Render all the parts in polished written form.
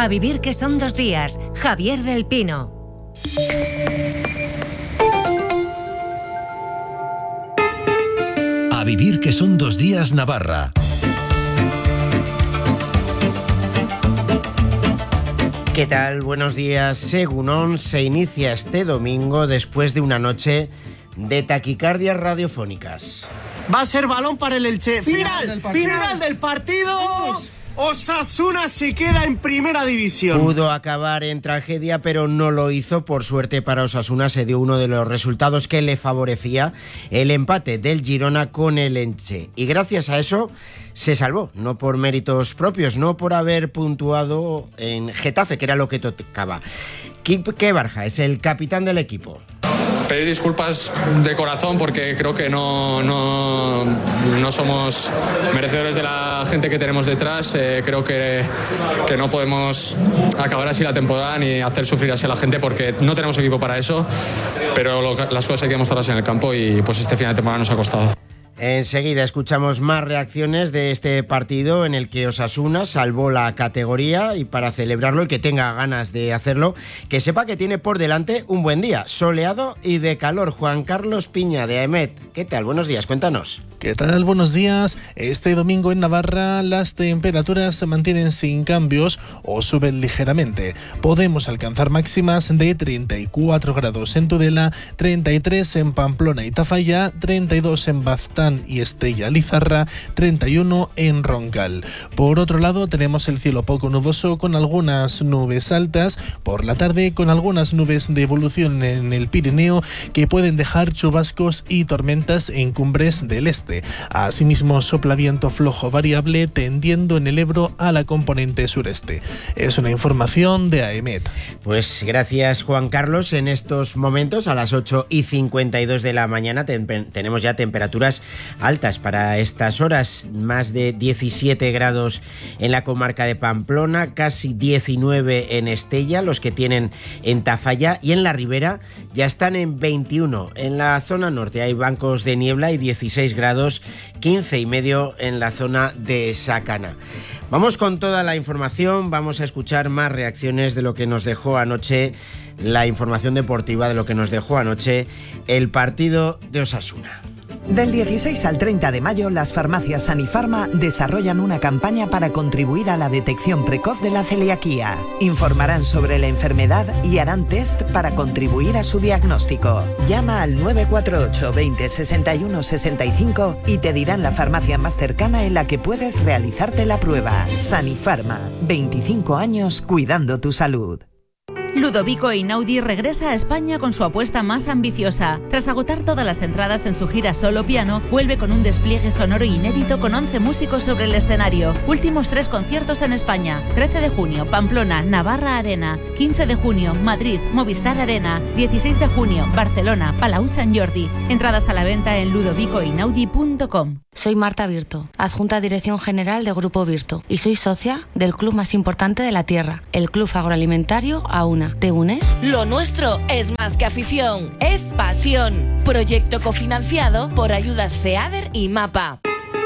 A vivir que son 2 días. Javier del Pino. A vivir que son 2 días Navarra. ¿Qué tal? Buenos días. Egunon se inicia este domingo después de una noche de taquicardias radiofónicas. Va a ser balón para el Elche. Final del partido. Osasuna se queda en primera división. Pudo acabar en tragedia, pero no lo hizo. Por suerte para Osasuna se dio uno de los resultados que le favorecía, el empate del Girona con el Elche. Y gracias a eso se salvó, no por méritos propios, no por haber puntuado en Getafe, que era lo que tocaba. Quique Barja es el capitán del equipo. Pedir disculpas de corazón porque creo que no somos merecedores de la gente que tenemos detrás. Creo que no podemos acabar así la temporada ni hacer sufrir así a la gente porque no tenemos equipo para eso, pero las cosas hay que demostrarlas en el campo y pues este final de temporada nos ha costado. Enseguida escuchamos más reacciones de este partido en el que Osasuna salvó la categoría, y para celebrarlo, el que tenga ganas de hacerlo, que sepa que tiene por delante un buen día, soleado y de calor. Juan Carlos Piña de AEMET, ¿qué tal? Buenos días, cuéntanos. ¿Qué tal? Buenos días. Este domingo en Navarra las temperaturas se mantienen sin cambios o suben ligeramente. Podemos alcanzar máximas de 34 grados en Tudela, 33 en Pamplona y Tafalla, 32 en Baztán y Estella-Lizarra, 31 en Roncal. Por otro lado, tenemos el cielo poco nuboso con algunas nubes altas, por la tarde con algunas nubes de evolución en el Pirineo que pueden dejar chubascos y tormentas en cumbres del este. Asimismo, sopla viento flojo variable tendiendo en el Ebro a la componente sureste. Es una información de AEMET. Pues gracias, Juan Carlos. En estos momentos, a las 8:52 de la mañana, tenemos ya temperaturas altas para estas horas, más de 17 grados en la comarca de Pamplona, casi 19 en Estella, los que tienen en Tafalla, y en la Ribera ya están en 21. En la zona norte hay bancos de niebla y 16 grados, 15,5 en la zona de Sacana. Vamos con toda la información, vamos a escuchar más reacciones de lo que nos dejó anoche, la información deportiva de lo que nos dejó anoche el partido de Osasuna. Del 16 al 30 de mayo, las farmacias Sanifarma desarrollan una campaña para contribuir a la detección precoz de la celiaquía. Informarán sobre la enfermedad y harán test para contribuir a su diagnóstico. Llama al 948 20 61 65 y te dirán la farmacia más cercana en la que puedes realizarte la prueba. Sanifarma, 25 años cuidando tu salud. Ludovico Einaudi regresa a España con su apuesta más ambiciosa. Tras agotar todas las entradas en su gira solo piano, vuelve con un despliegue sonoro inédito con 11 músicos sobre el escenario. Últimos 3 conciertos en España: 13 de junio, Pamplona, Navarra Arena; 15 de junio, Madrid, Movistar Arena; 16 de junio, Barcelona, Palau Sant Jordi. Entradas a la venta en ludovicoeinaudi.com. Soy Marta Virto, adjunta Dirección General de Grupo Virto, y soy socia del club más importante de la Tierra, el Club Agroalimentario AUNA. ¿Te unes? Lo nuestro es más que afición, es pasión. Proyecto cofinanciado por ayudas FEADER y MAPA.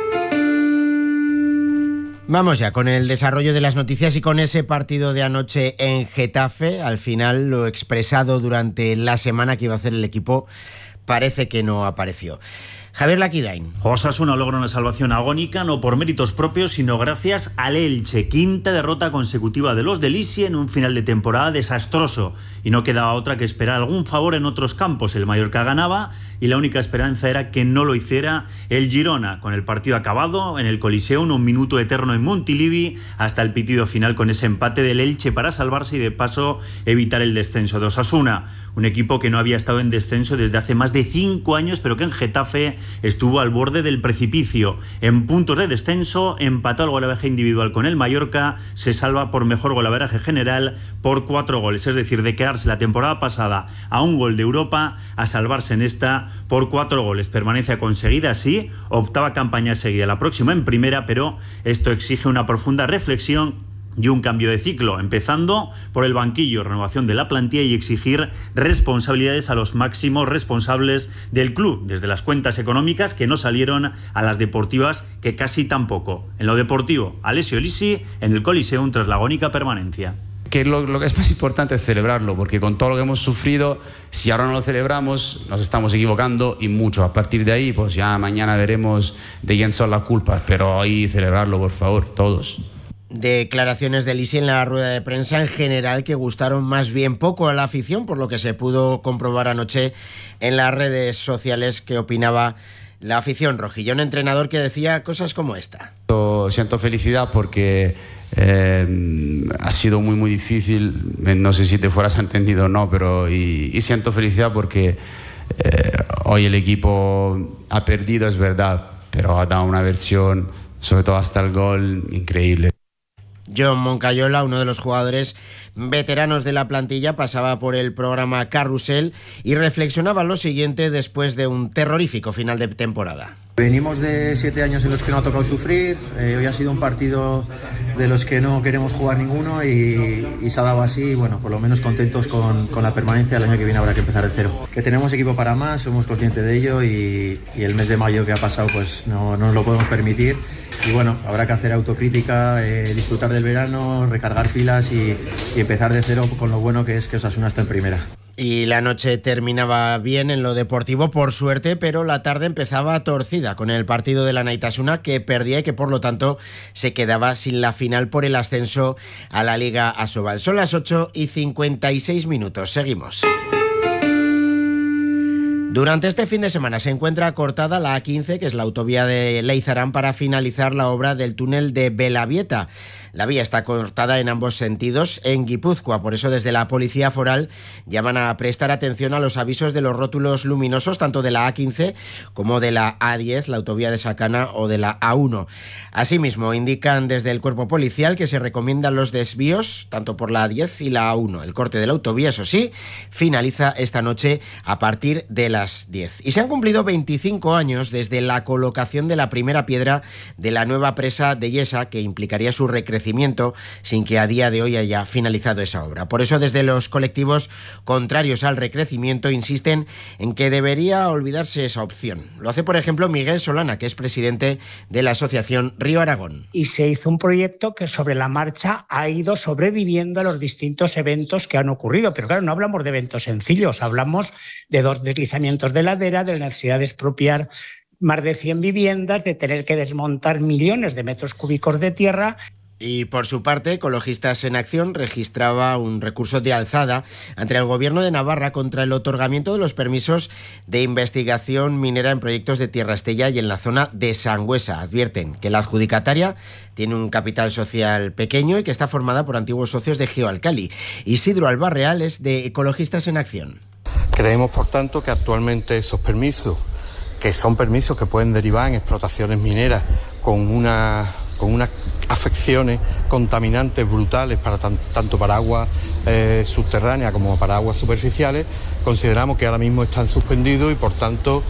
Vamos ya con el desarrollo de las noticias y con ese partido de anoche en Getafe. Al final, lo expresado durante la semana que iba a hacer el equipo parece que no apareció. Javier Laquidain. Osasuna logra una salvación agónica, no por méritos propios, sino gracias al Elche. 5ª derrota consecutiva de los de Lisi en un final de temporada desastroso. Y no quedaba otra que esperar algún favor en otros campos. El Mallorca ganaba y la única esperanza era que no lo hiciera el Girona. Con el partido acabado en el Coliseum, un minuto eterno en Montilivi, hasta el pitido final con ese empate del Elche para salvarse y de paso evitar el descenso de Osasuna. Un equipo que no había estado en descenso desde hace más de 5 años, pero que en Getafe estuvo al borde del precipicio. En puntos de descenso, empató el golaveraje individual con el Mallorca, se salva por mejor golaveraje general por 4 goles, es decir, de quedarse la temporada pasada a un gol de Europa, a salvarse en esta por 4 goles. Permanencia conseguida, sí, 8ª campaña seguida, la próxima en primera, pero esto exige una profunda reflexión y un cambio de ciclo, empezando por el banquillo, renovación de la plantilla y exigir responsabilidades a los máximos responsables del club, desde las cuentas económicas que no salieron a las deportivas que casi tampoco. En lo deportivo, Alessio Lisi en el Coliseum tras la agónica permanencia. Que lo que es más importante es celebrarlo, porque con todo lo que hemos sufrido, si ahora no lo celebramos, nos estamos equivocando y mucho. A partir de ahí, pues ya mañana veremos de quién son las culpas, pero ahí celebrarlo, por favor, todos. Declaraciones de Lisi en la rueda de prensa en general que gustaron más bien poco a la afición, por lo que se pudo comprobar anoche en las redes sociales que opinaba la afición rojilla. Un entrenador que decía cosas como esta. Siento felicidad porque ha sido muy muy difícil, no sé si te fueras entendido o no, pero y siento felicidad porque hoy el equipo ha perdido, es verdad, pero ha dado una versión, sobre todo hasta el gol, increíble. John Moncayola, uno de los jugadores veteranos de la plantilla, pasaba por el programa Carrusel y reflexionaba lo siguiente después de un terrorífico final de temporada. Venimos de 7 años en los que no ha tocado sufrir, hoy ha sido un partido de los que no queremos jugar ninguno y se ha dado así, bueno, por lo menos contentos con la permanencia. El año que viene habrá que empezar de cero. Que tenemos equipo para más, somos conscientes de ello y el mes de mayo que ha pasado pues no nos lo podemos permitir. Y bueno, habrá que hacer autocrítica, disfrutar del verano, recargar pilas y empezar de cero con lo bueno que es que Osasuna está en primera. Y la noche terminaba bien en lo deportivo, por suerte, pero la tarde empezaba torcida con el partido de la Naitasuna, que perdía y que por lo tanto se quedaba sin la final por el ascenso a la Liga Asobal. Son las 8:56. Seguimos. Durante este fin de semana se encuentra cortada la A15, que es la autovía de Leizarán, para finalizar la obra del túnel de Belavieta. La vía está cortada en ambos sentidos en Guipúzcoa, por eso desde la Policía Foral llaman a prestar atención a los avisos de los rótulos luminosos tanto de la A15 como de la A10, la autovía de Sacana, o de la A1. Asimismo, indican desde el cuerpo policial que se recomiendan los desvíos tanto por la A10 y la A1. El corte de la autovía, eso sí, finaliza esta noche a partir de las 10. Y se han cumplido 25 años desde la colocación de la primera piedra de la nueva presa de Yesa, que implicaría su recrecimiento sin que a día de hoy haya finalizado esa obra. Por eso, desde los colectivos contrarios al recrecimiento insisten en que debería olvidarse esa opción. Lo hace, por ejemplo, Miguel Solana, que es presidente de la asociación Río Aragón. Y se hizo un proyecto que sobre la marcha ha ido sobreviviendo a los distintos eventos que han ocurrido. Pero claro, no hablamos de eventos sencillos, hablamos de 2 deslizamientos de ladera, de la necesidad de expropiar más de 100 viviendas, de tener que desmontar millones de metros cúbicos de tierra. Y por su parte, Ecologistas en Acción registraba un recurso de alzada ante el Gobierno de Navarra contra el otorgamiento de los permisos de investigación minera en proyectos de Tierra Estella y en la zona de Sangüesa. Advierten que la adjudicataria tiene un capital social pequeño y que está formada por antiguos socios de Geoalcali. Isidro Albarreal es de Ecologistas en Acción. Creemos, por tanto, que actualmente esos permisos, que son permisos que pueden derivar en explotaciones mineras con unas afecciones contaminantes brutales para tanto para aguas subterráneas como para aguas superficiales, consideramos que ahora mismo están suspendidos y por tanto...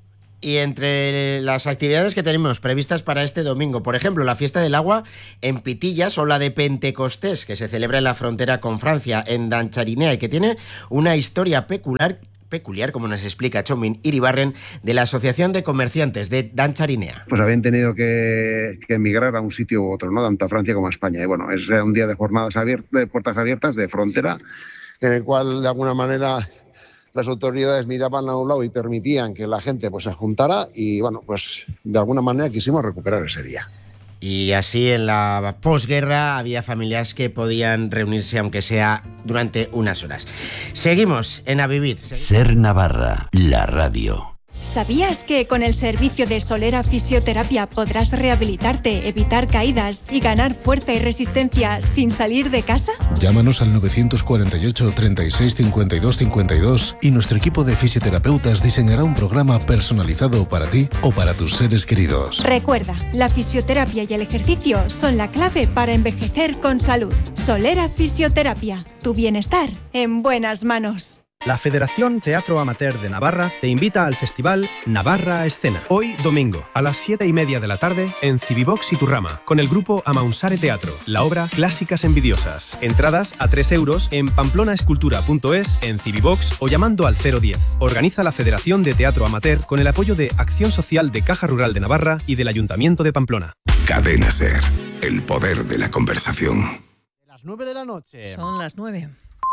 Y entre las actividades que tenemos previstas para este domingo, por ejemplo, la fiesta del agua en Pitillas o la de Pentecostés, que se celebra en la frontera con Francia, en Dancharinea, y que tiene una historia peculiar, como nos explica Chomin Iribarren, de la Asociación de Comerciantes de Dancharinea. Pues habían tenido que emigrar a un sitio u otro, ¿no? Tanto a Francia como a España. Y bueno, es un día de jornadas abiertas, de puertas abiertas, de frontera, en el cual de alguna manera las autoridades miraban a un lado y permitían que la gente pues se juntara y bueno, pues de alguna manera quisimos recuperar ese día. Y así en la posguerra había familias que podían reunirse, aunque sea durante unas horas. Seguimos en A Vivir. Ser Navarra, la radio. ¿Sabías que con el servicio de Solera Fisioterapia podrás rehabilitarte, evitar caídas y ganar fuerza y resistencia sin salir de casa? Llámanos al 948 36 52 52 y nuestro equipo de fisioterapeutas diseñará un programa personalizado para ti o para tus seres queridos. Recuerda, la fisioterapia y el ejercicio son la clave para envejecer con salud. Solera Fisioterapia, tu bienestar en buenas manos. La Federación Teatro Amateur de Navarra te invita al festival Navarra Escena. Hoy, domingo, a las 7:30 de la tarde, en Civivox Iturrama, con el grupo Amaunsare Teatro, la obra Clásicas Envidiosas. Entradas a 3 euros en pamplonaescultura.es, en Civivox o llamando al 010. Organiza la Federación de Teatro Amateur con el apoyo de Acción Social de Caja Rural de Navarra y del Ayuntamiento de Pamplona. Cadena SER, el poder de la conversación. Las 9 de la noche. Son las 9.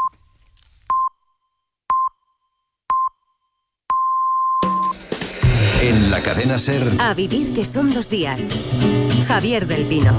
En la cadena SER. A vivir que son 2 días. Javier del Pino.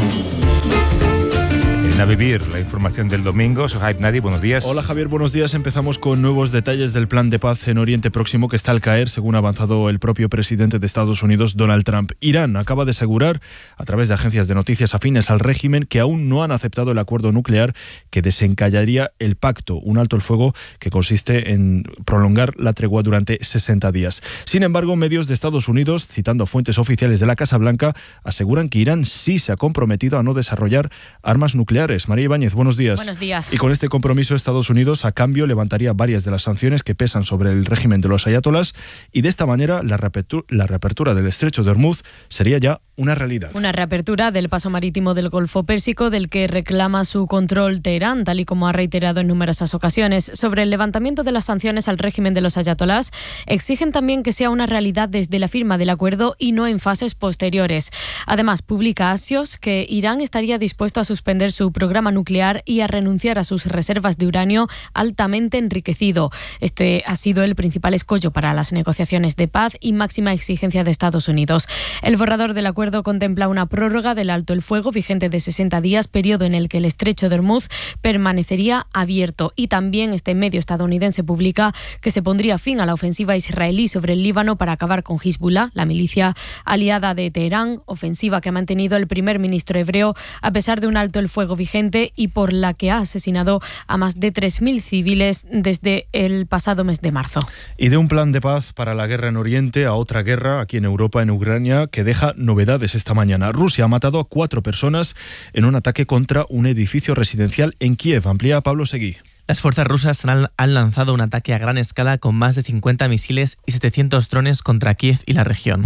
A vivir, la información del domingo. Sohaib Nadi, buenos días. Hola Javier, buenos días. Empezamos con nuevos detalles del plan de paz en Oriente Próximo que está al caer, según ha avanzado el propio presidente de Estados Unidos, Donald Trump. Irán acaba de asegurar, a través de agencias de noticias afines al régimen, que aún no han aceptado el acuerdo nuclear que desencallaría el pacto, un alto el fuego que consiste en prolongar la tregua durante 60 días. Sin embargo, medios de Estados Unidos, citando fuentes oficiales de la Casa Blanca, aseguran que Irán sí se ha comprometido a no desarrollar armas nucleares. María Ibáñez, buenos días. Buenos días. Y con este compromiso, Estados Unidos, a cambio, levantaría varias de las sanciones que pesan sobre el régimen de los ayatolás y de esta manera la reapertura del estrecho de Hormuz sería ya una realidad. Una reapertura del paso marítimo del Golfo Pérsico del que reclama su control Teherán, tal y como ha reiterado en numerosas ocasiones. Sobre el levantamiento de las sanciones al régimen de los ayatolás, exigen también que sea una realidad desde la firma del acuerdo y no en fases posteriores. Además, publica Axios que Irán estaría dispuesto a suspender su programa nuclear y a renunciar a sus reservas de uranio altamente enriquecido. Este ha sido el principal escollo para las negociaciones de paz y máxima exigencia de Estados Unidos. El borrador del acuerdo contempla una prórroga del alto el fuego vigente de 60 días, periodo en el que el estrecho de Hormuz permanecería abierto. Y también este medio estadounidense publica que se pondría fin a la ofensiva israelí sobre el Líbano para acabar con Hezbollah, la milicia aliada de Teherán, ofensiva que ha mantenido el primer ministro hebreo a pesar de un alto el fuego vigente y por la que ha asesinado a más de 3.000 civiles desde el pasado mes de marzo. Y de un plan de paz para la guerra en Oriente a otra guerra aquí en Europa, en Ucrania, que deja novedades esta mañana. Rusia ha matado a 4 personas en un ataque contra un edificio residencial en Kiev. Amplía Pablo Seguí. Las fuerzas rusas han lanzado un ataque a gran escala con más de 50 misiles y 700 drones contra Kiev y la región.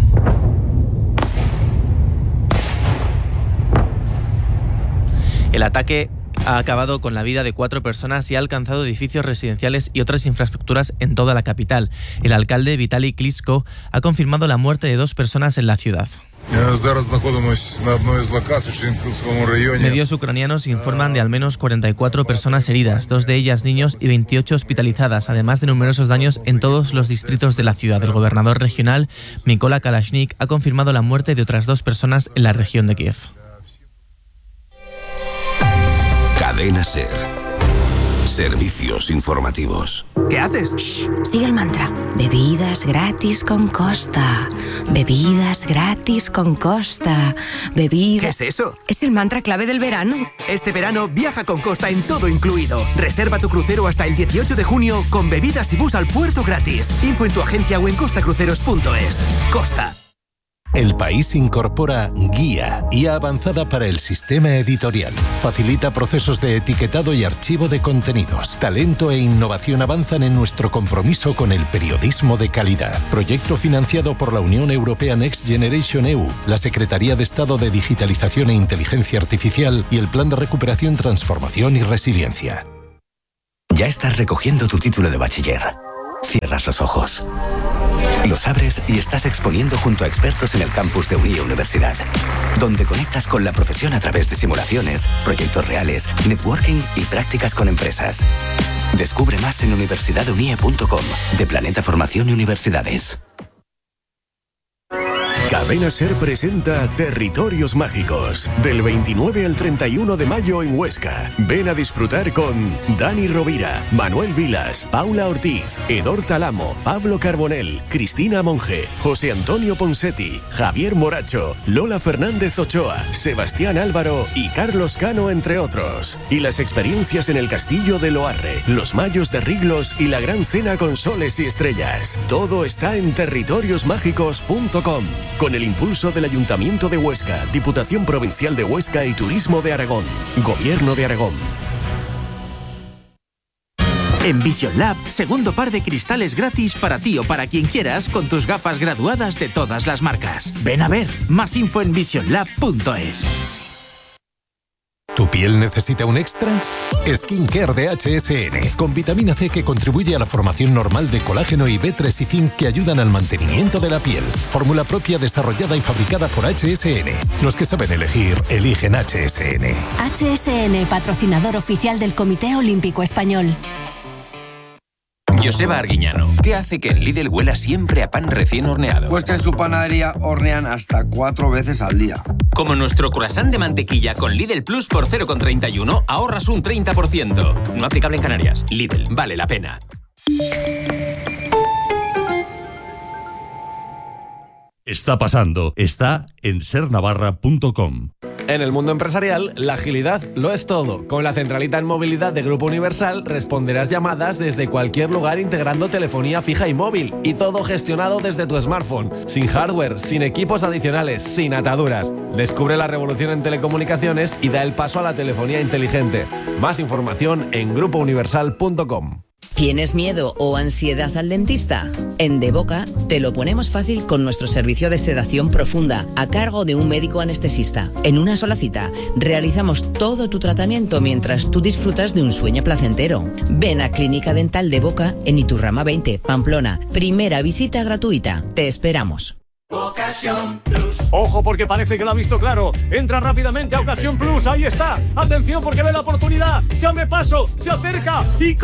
El ataque ha acabado con la vida de 4 personas y ha alcanzado edificios residenciales y otras infraestructuras en toda la capital. El alcalde Vitaly Klitschko ha confirmado la muerte de 2 personas en la ciudad. Medios ucranianos informan de al menos 44 personas heridas, 2 de ellas niños y 28 hospitalizadas, además de numerosos daños en todos los distritos de la ciudad. El gobernador regional, Mykola Kalashnik, ha confirmado la muerte de otras 2 personas en la región de Kiev. Cadena SER. Servicios informativos. ¿Qué haces? Shh, sigue el mantra. Bebidas gratis con Costa. Bebidas gratis con Costa. Bebidas... ¿Qué es eso? Es el mantra clave del verano. Este verano viaja con Costa en todo incluido. Reserva tu crucero hasta el 18 de junio con bebidas y bus al puerto gratis. Info en tu agencia o en costacruceros.es. Costa. El País incorpora Guía, IA avanzada para el sistema editorial. Facilita procesos de etiquetado y archivo de contenidos. Talento e innovación avanzan en nuestro compromiso con el periodismo de calidad. Proyecto financiado por la Unión Europea Next Generation EU, la Secretaría de Estado de Digitalización e Inteligencia Artificial y el Plan de Recuperación, Transformación y Resiliencia. Ya estás recogiendo tu título de bachiller. Cierras los ojos. Los abres y estás exponiendo junto a expertos en el campus de Unie Universidad, donde conectas con la profesión a través de simulaciones, proyectos reales, networking y prácticas con empresas. Descubre más en universidadunie.com, de Planeta Formación y Universidades. Cadena SER presenta Territorios Mágicos, del 29 al 31 de mayo en Huesca. Ven a disfrutar con Dani Rovira, Manuel Vilas, Paula Ortiz, Edor Talamo, Pablo Carbonell, Cristina Monge, José Antonio Ponsetti, Javier Moracho, Lola Fernández Ochoa, Sebastián Álvaro y Carlos Cano, entre otros. Y las experiencias en el Castillo de Loarre, los Mayos de Riglos y la Gran Cena con Soles y Estrellas. Todo está en territoriosmágicos.com. Con el impulso del Ayuntamiento de Huesca, Diputación Provincial de Huesca y Turismo de Aragón. Gobierno de Aragón. En Vision Lab, segundo par de cristales gratis para ti o para quien quieras con tus gafas graduadas de todas las marcas. Ven a ver, más info en visionlab.es. ¿Tu piel necesita un extra? Skincare de HSN, con vitamina C que contribuye a la formación normal de colágeno y B3 y zinc que ayudan al mantenimiento de la piel. Fórmula propia desarrollada y fabricada por HSN. Los que saben elegir, eligen HSN. HSN, patrocinador oficial del Comité Olímpico Español. Joseba Arguiñano, ¿qué hace que en Lidl huela siempre a pan recién horneado? Pues que en su panadería hornean hasta 4 veces al día. Como nuestro croissant de mantequilla con Lidl Plus por 0,31 ahorras un 30%. No aplicable en Canarias. Lidl, vale la pena. Está pasando, está en sernavarra.com. En el mundo empresarial, la agilidad lo es todo. Con la centralita en movilidad de Grupo Universal responderás llamadas desde cualquier lugar integrando telefonía fija y móvil. Y todo gestionado desde tu smartphone. Sin hardware, sin equipos adicionales, sin ataduras. Descubre la revolución en telecomunicaciones y da el paso a la telefonía inteligente. Más información en grupouniversal.com. ¿Tienes miedo o ansiedad al dentista? En De Boca te lo ponemos fácil con nuestro servicio de sedación profunda a cargo de un médico anestesista. En una sola cita realizamos todo tu tratamiento mientras tú disfrutas de un sueño placentero. Ven a Clínica Dental De Boca en Iturrama 20, Pamplona. Primera visita gratuita. Te esperamos. Ocasión Plus. Ojo porque parece que lo ha visto claro. Entra rápidamente a Ocasión Plus. Ahí está. Atención porque ve la oportunidad. Se abre paso, se acerca y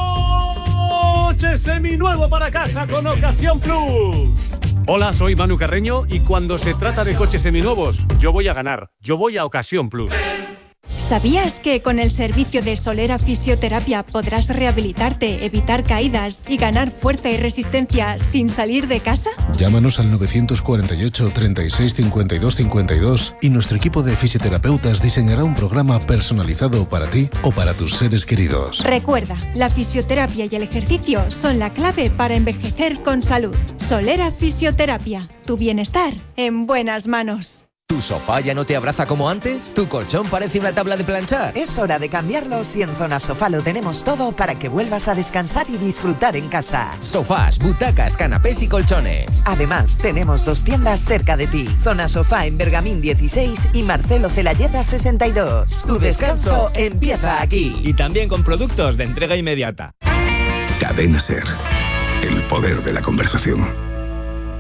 coche seminuevo para casa con Ocasión Plus. Hola, soy Manu Carreño y cuando se trata de coches seminuevos, yo voy a ganar. Yo voy a Ocasión Plus. ¿Sabías que con el servicio de Solera Fisioterapia podrás rehabilitarte, evitar caídas y ganar fuerza y resistencia sin salir de casa? Llámanos al 948 36 52 52 y nuestro equipo de fisioterapeutas diseñará un programa personalizado para ti o para tus seres queridos. Recuerda, la fisioterapia y el ejercicio son la clave para envejecer con salud. Solera Fisioterapia, tu bienestar en buenas manos. ¿Tu sofá ya no te abraza como antes? ¿Tu colchón parece una tabla de planchar? Es hora de cambiarlos y en Zona Sofá lo tenemos todo para que vuelvas a descansar y disfrutar en casa. Sofás, butacas, canapés y colchones. Además, tenemos 2 tiendas cerca de ti. Zona Sofá en Bergamín 16 y Marcelo Celayeta 62. Tu descanso empieza aquí. Y también con productos de entrega inmediata. Cadena Ser. El poder de la conversación.